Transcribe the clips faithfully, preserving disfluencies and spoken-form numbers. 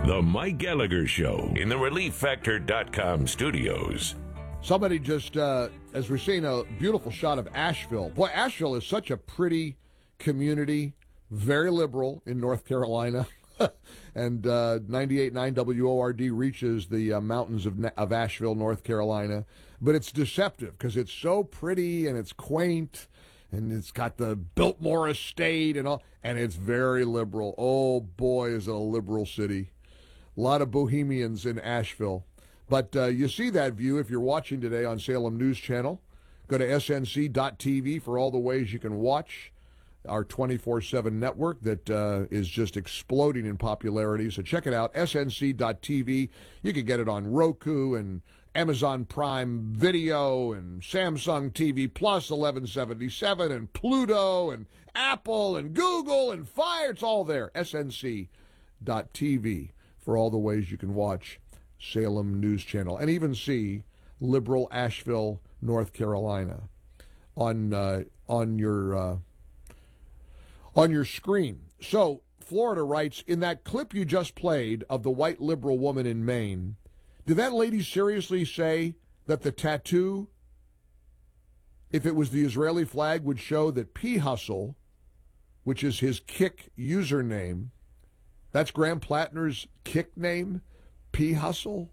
The Mike Gallagher Show in the relief factor dot com studios. Somebody just, uh, as we're seeing a beautiful shot of Asheville. Boy, Asheville is such a pretty community, very liberal in North Carolina. and uh, ninety-eight point nine W O R D reaches the uh, mountains of, of Asheville, North Carolina. But it's deceptive because it's so pretty and it's quaint and it's got the Biltmore Estate and all, and it's very liberal. Oh, boy, is it a liberal city. A lot of bohemians in Asheville. But uh, you see that view if you're watching today on Salem News Channel. Go to S N C dot T V for all the ways you can watch our twenty-four seven network that uh, is just exploding in popularity. So check it out, S N C dot T V. You can get it on Roku and Amazon Prime Video and Samsung T V Plus eleven seventy-seven and Pluto and Apple and Google and Fire. It's all there, S N C dot T V for all the ways you can watch Salem News Channel and even see liberal Asheville, North Carolina on uh, on your uh, on your screen. So Florida writes, in that clip you just played of the white liberal woman in Maine, did that lady seriously say that the tattoo, if it was the Israeli flag, would show that P. Hustle, which is his Kick username, that's Graham Plattner's Kick name, P. Hustle,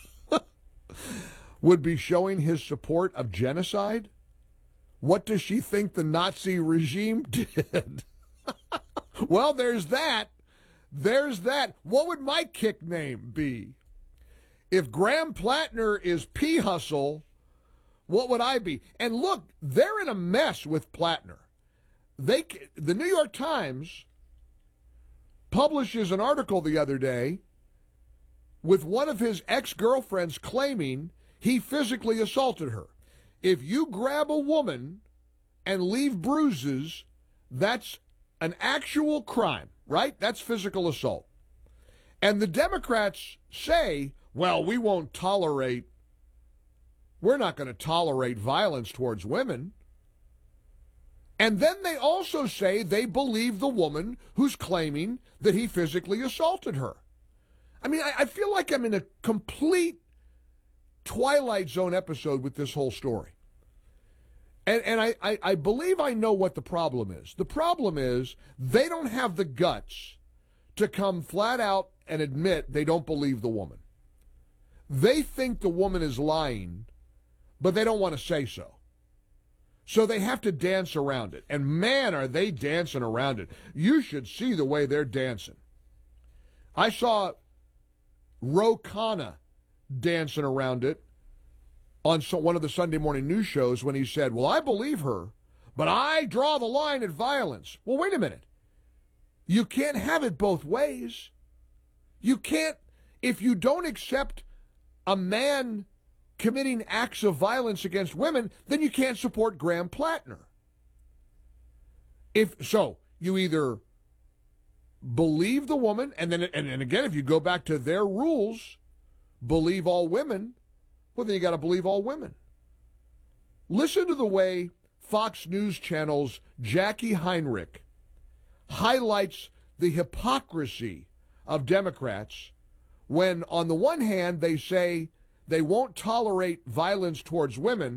would be showing his support of genocide? What does she think the Nazi regime did? Well, there's that. There's that. What would my Kick name be? If Graham Plattner is P. Hustle, what would I be? And look, they're in a mess with Plattner. They, the New York Times publishes an article the other day with one of his ex-girlfriends claiming he physically assaulted her. If you grab a woman and leave bruises, that's an actual crime, right? That's physical assault. And the Democrats say, well, we won't tolerate, we're not going to tolerate violence towards women. And then they also say they believe the woman who's claiming that he physically assaulted her. I mean, I, I feel like I'm in a complete Twilight Zone episode with this whole story. And, and I, I, I believe I know what the problem is. The problem is they don't have the guts to come flat out and admit they don't believe the woman. They think the woman is lying, but they don't want to say so. So they have to dance around it. And man, are they dancing around it. You should see the way they're dancing. I saw Ro Khanna dancing around it on so, one of the Sunday morning news shows when he said, well, I believe her, but I draw the line at violence. Well, wait a minute. You can't have it both ways. You can't, if you don't accept a man committing acts of violence against women, then you can't support Graham Plattner. If so, you either believe the woman, and then, and, and again, if you go back to their rules, believe all women, well, then you got to believe all women. Listen to the way Fox News Channel's Jackie Heinrich highlights the hypocrisy of Democrats when, on the one hand, they say they won't tolerate violence towards women,